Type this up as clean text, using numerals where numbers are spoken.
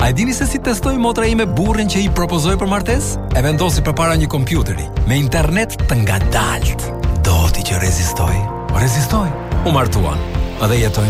A e dini se si testoi motra ime burrin që i propozoi për martesë? E vendosi përpara një kompjuteri me internet të ngadalt. Do ti që rezistoi. Rezistoi. U martuan. Edhe jetojnë